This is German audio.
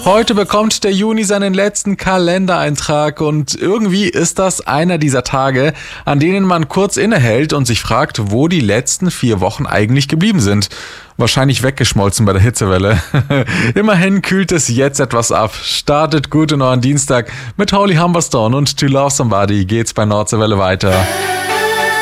Heute bekommt der Juni seinen letzten Kalendereintrag und irgendwie ist das einer dieser Tage, an denen man kurz innehält und sich fragt, wo die letzten 4 Wochen eigentlich geblieben sind. Wahrscheinlich weggeschmolzen bei der Hitzewelle. Immerhin kühlt es jetzt etwas ab. Startet gut in euren Dienstag. Mit Holy Humberstone und To Love Somebody geht's bei Nordsee Welle weiter.